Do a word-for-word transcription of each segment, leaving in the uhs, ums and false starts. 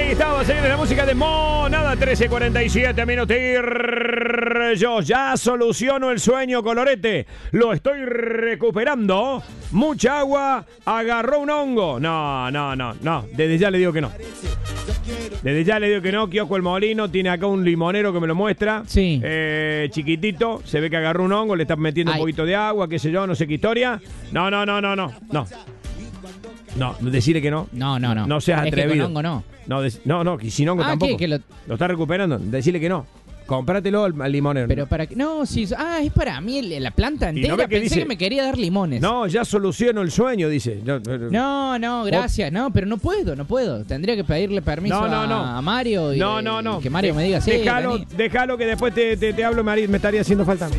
Ahí estaba, señores, la música de Monada, trece cuarenta y siete minutos. Yo ya soluciono el sueño, Colorete. Lo estoy recuperando. Mucha agua, agarró un hongo. No, no, no, no. Desde ya le digo que no. Desde ya le digo que no. Kiosco El Molino tiene acá un limonero que me lo muestra. Sí. Eh, chiquitito. Se ve que agarró un hongo, le están metiendo Ay. un poquito de agua, qué sé yo, no sé qué historia. No, no, no, no, no. No. No, decirle que no. No, no, no. No seas Es que atrevido. con hongo no. No, dec- no, no, que sin hongo Ah, tampoco. ¿qué? Que lo- lo está recuperando. Decirle que no. Cómpratelo al, al limonero. Pero para que. No, sí. Ah, es para mí el- la planta Y no entera. ve que Pensé dice- que me quería dar limones. No, ya soluciono el sueño, dice. No, No, no, gracias. No, pero no puedo, no puedo. Tendría que pedirle permiso No, no, a, no. a Mario y, no, no, no. y que Mario De- me diga sí. Déjalo, vení. déjalo que después te, te, te hablo, Mari, me estaría haciendo falta.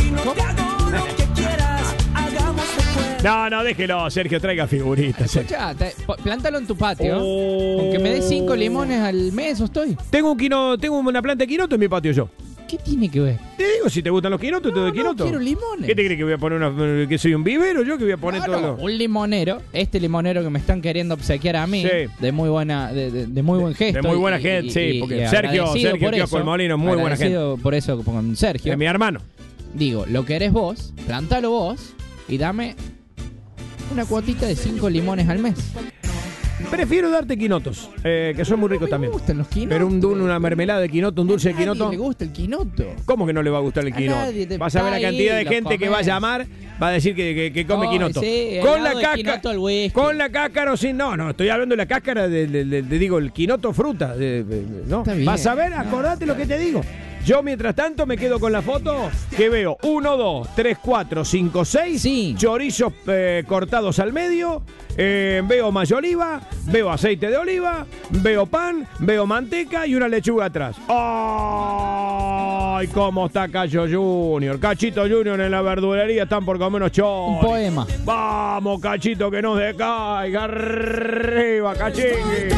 No, no, déjelo, Sergio, traiga figuritas. Sergio. Escuchá, te- po- plántalo en tu patio. Oh. Con que me des cinco limones al mes, ¿o estoy? Tengo un quino, tengo una planta de quinoto en mi patio yo. ¿Qué tiene que ver? Te digo, si te gustan los quinotos, te doy No, quinoto. no quiero limones. ¿Qué te crees que voy a poner una, que soy un vivero yo que voy a poner No, todo no, lo- un limonero, este limonero que me están queriendo obsequiar a mí, Sí. de muy buena, de, de- de muy buen gesto. de muy buena y- gente, y- sí, y- porque y Sergio- agradecido Sergio por Kiosco eso, El Molino, muy buena agradecido por eso con Sergio. de mi hermano. Digo, lo querés vos, plantalo vos y dame una cuotita de cinco limones al mes. Prefiero darte quinotos, eh, que son muy ricos No también. me gustan los quinotos. Pero un dulce, una mermelada de quinoto, un dulce de A nadie quinoto. le gusta el quinoto. ¿Cómo que no le va a gustar el A quinoto? nadie te Vas a ver la está cantidad ahí, de lo gente que va a comés. llamar, va a decir que, que- que come Ay, quinoto. sí, con helado la de cáscara. quinoto al whisky. Con la cáscara o sin. No, no, estoy hablando de la cáscara de, de- de- de- digo, el quinoto fruta. de- de- de- ¿no? Está bien. Vas a ver, No, acordate está lo que te digo. Yo, mientras tanto, me quedo con la foto que veo uno, dos, tres, cuatro, cinco, seis Sí. chorizos eh, cortados al medio, eh, veo mayo oliva, veo aceite de oliva, veo pan, veo manteca y una lechuga atrás. ¡Ay, cómo está Cacho Junior! Cachito Junior en la verdulería están por comer unos choris. Un poema. Vamos, Cachito, que nos decaiga arriba, cachín.